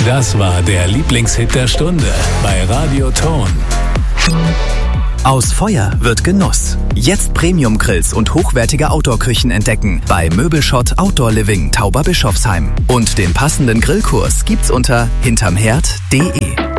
Das war der Lieblingshit der Stunde bei Radio Ton. Aus Feuer wird Genuss. Jetzt Premium-Grills und hochwertige Outdoor-Küchen entdecken bei Möbelschott Outdoor Living Tauberbischofsheim. Und den passenden Grillkurs gibt's unter hintermherd.de.